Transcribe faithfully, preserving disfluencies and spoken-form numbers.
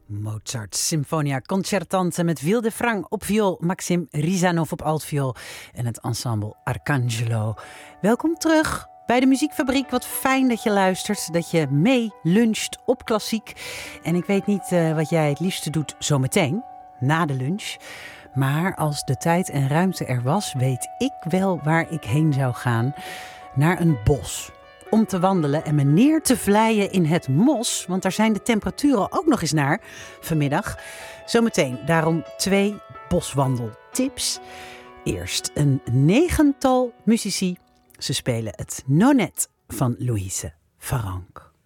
Mozart Sinfonia Concertante met Wilde Frang op viool, Maxim Rizanov op altviool en het ensemble Arcangelo. Welkom terug bij de Muziekfabriek. Wat fijn dat je luistert, dat je mee luncht op klassiek. En ik weet niet uh, wat jij het liefste doet zometeen, na de lunch. Maar als de tijd en ruimte er was, weet ik wel waar ik heen zou gaan. Naar een bos. Om te wandelen en me neer te vlijen in het mos. Want daar zijn de temperaturen ook nog eens naar vanmiddag. Zometeen daarom twee boswandeltips. Eerst een negental muzici. Ze spelen het Nonet van Louise Farrenc.